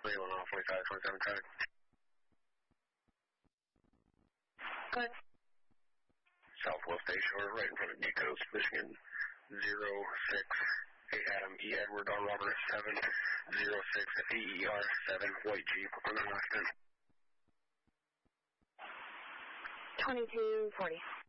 45, 27 traffic. Good. Southwest Bayshore, right in front of Nico's, Michigan, 068 Adam E. Edward R. Robert 706 AER 7 White Jeep on the last end. 2240.